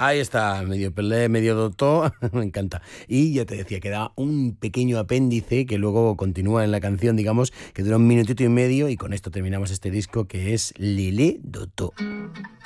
Ahí está, medio Pelé, medio Dotó, me encanta. Y ya te decía que da un pequeño apéndice que luego continúa en la canción, digamos, que dura un minutito y medio y con esto terminamos este disco que es Lilé Dotó.